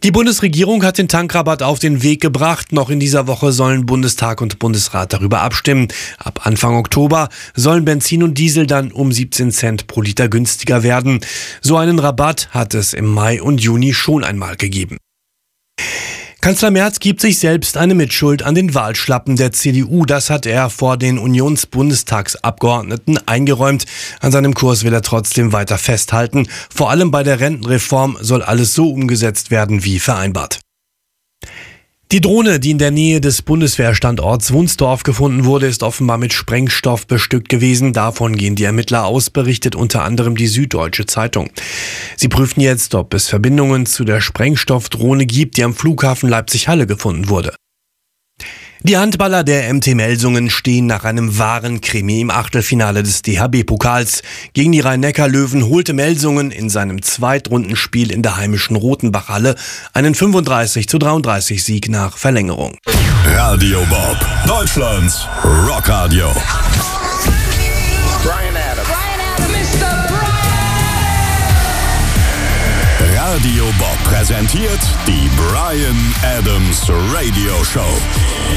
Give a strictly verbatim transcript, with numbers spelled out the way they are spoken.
Die Bundesregierung hat den Tankrabatt auf den Weg gebracht. Noch in dieser Woche sollen Bundestag und Bundesrat darüber abstimmen. Ab Anfang Oktober sollen Benzin und Diesel dann um siebzehn Cent pro Liter günstiger werden. So einen Rabatt hat es im Mai und Juni schon einmal gegeben. Kanzler Merz gibt sich selbst eine Mitschuld an den Wahlschlappen der C D U. Das hat er vor den Unionsbundestagsabgeordneten eingeräumt. An seinem Kurs will er trotzdem weiter festhalten. Vor allem bei der Rentenreform soll alles so umgesetzt werden wie vereinbart. Die Drohne, die in der Nähe des Bundeswehrstandorts Wunsdorf gefunden wurde, ist offenbar mit Sprengstoff bestückt gewesen. Davon gehen die Ermittler aus, berichtet unter anderem die Süddeutsche Zeitung. Sie prüfen jetzt, ob es Verbindungen zu der Sprengstoffdrohne gibt, die am Flughafen Leipzig-Halle gefunden wurde. Die Handballer der M T Melsungen stehen nach einem wahren Krimi im Achtelfinale des D H B-Pokals. Gegen die Rhein-Neckar-Löwen holte Melsungen in seinem Zweitrundenspiel in der heimischen Rotenbach-Halle einen fünfunddreißig zu dreiunddreißig Sieg nach Verlängerung. Radio Bob, Deutschlands Rockradio. Bryan Adams. Bryan Adams. Mister Bryan. Radio Bob präsentiert die Bryan Adams Radio Show.